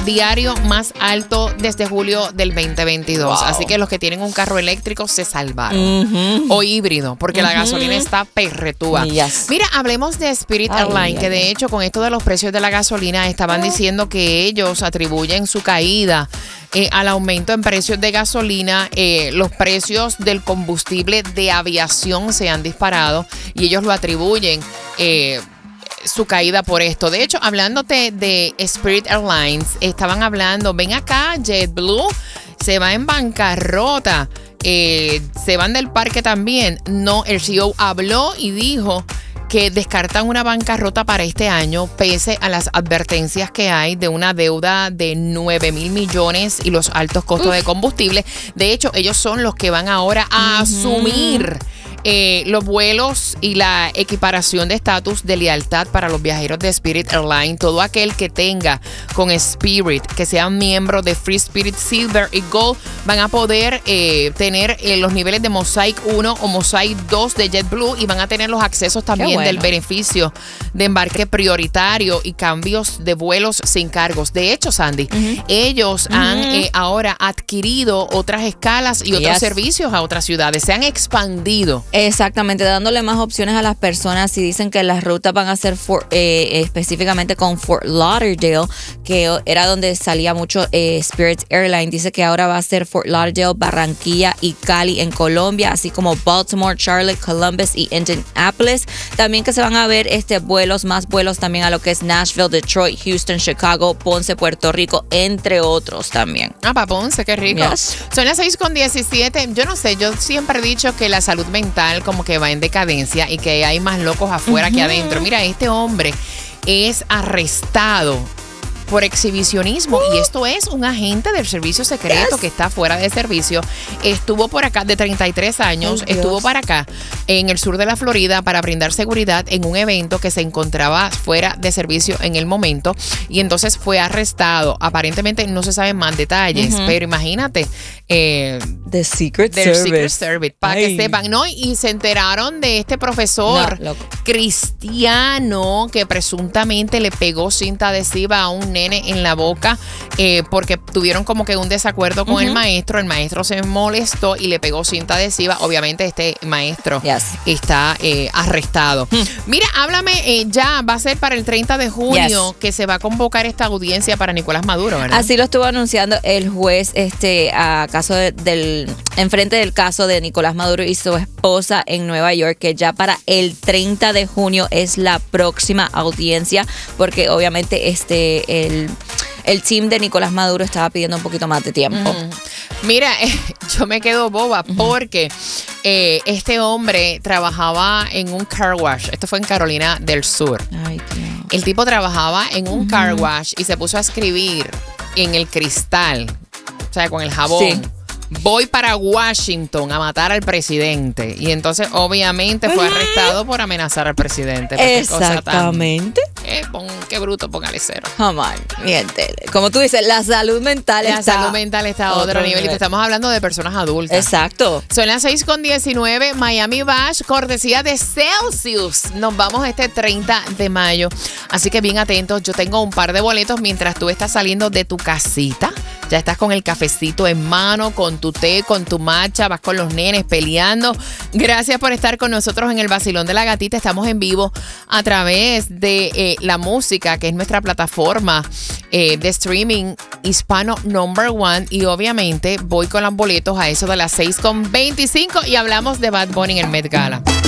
diario más alto desde julio del 2022. Wow. Así que los que tienen un carro eléctrico se salvaron. O híbrido, porque la gasolina está perretúa. Yes. Mira, hablemos de Spirit Airlines, que de hecho con esto de los precios de la gasolina estaban diciendo que ellos atribuyen su caída al aumento en precios de gasolina. Los precios del combustible de aviación se han disparado y ellos lo atribuyen su caída por esto. De hecho, hablándote de Spirit Airlines, estaban hablando, ven acá, JetBlue se va en bancarrota, se van del parque también. No, el CEO habló y dijo que descartan una bancarrota para este año pese a las advertencias que hay de una deuda de 9,000 millones y los altos costos de combustible. De hecho, ellos son los que van ahora a asumir los vuelos y la equiparación de estatus de lealtad para los viajeros de Spirit Airlines. Todo aquel que tenga con Spirit, que sean miembros de Free Spirit Silver y Gold, van a poder tener los niveles de Mosaic 1 o Mosaic 2 de JetBlue y van a tener los accesos también del beneficio de embarque prioritario y cambios de vuelos sin cargos. De hecho, Sandy, ellos han ahora adquirido otras escalas y otros servicios a otras ciudades. Se han expandido. Exactamente, dándole más opciones a las personas. Y dicen que las rutas van a ser específicamente con Fort Lauderdale, que era donde salía mucho Spirit Airlines. Dice que ahora va a ser Fort Lauderdale, Barranquilla y Cali en Colombia, así como Baltimore, Charlotte, Columbus y Indianapolis. También que se van a ver más vuelos también a lo que es Nashville, Detroit, Houston, Chicago, Ponce, Puerto Rico, entre otros también. Para Ponce, qué rico. Yes. Son las 6:17. Yo no sé, yo siempre he dicho que la salud mental como que va en decadencia y que hay más locos afuera que adentro. Mira, este hombre es arrestado por exhibicionismo y esto es un agente del servicio secreto que está fuera de servicio. Estuvo por acá de 33 años, estuvo para acá en el sur de la Florida para brindar seguridad en un evento que se encontraba fuera de servicio en el momento y entonces fue arrestado. Aparentemente no se saben más detalles, pero imagínate The Secret Service, para que sepan, ¿no? Y se enteraron de este profesor cristiano que presuntamente le pegó cinta adhesiva a un nene en la boca porque tuvieron como que un desacuerdo con el maestro. El maestro se molestó y le pegó cinta adhesiva. Obviamente este maestro está arrestado. Mira, háblame, ya va a ser para el 30 de junio que se va a convocar esta audiencia para Nicolás Maduro, ¿verdad? Así lo estuvo anunciando el juez a caso enfrente del caso de Nicolás Maduro y su esposa en Nueva York, que ya para el 30 de junio es la próxima audiencia, porque obviamente el team de Nicolás Maduro estaba pidiendo un poquito más de tiempo. Mira, yo me quedo boba porque este hombre trabajaba en un car wash. Esto fue en Carolina del Sur. Ay, Dios. El tipo trabajaba en un car wash y se puso a escribir en el cristal, o sea, con el jabón. Sí. Voy para Washington a matar al presidente. Y entonces, obviamente, fue arrestado por amenazar al presidente. Exactamente. Qué bruto, póngale cero. Jamás, miéntele. Como tú dices, la salud mental está a otro nivel. Y te estamos hablando de personas adultas. Exacto. Son las 6:19. Miami Bash, cortesía de Celsius. Nos vamos este 30 de mayo. Así que bien atentos. Yo tengo un par de boletos mientras tú estás saliendo de tu casita. Ya estás con el cafecito en mano, con tu té, con tu matcha, vas con los nenes peleando. Gracias por estar con nosotros en el Vacilón de la Gatita. Estamos en vivo a través de La Música, que es nuestra plataforma de streaming hispano #1. Y obviamente voy con los boletos a eso de las 6:25 y hablamos de Bad Bunny en el Met Gala.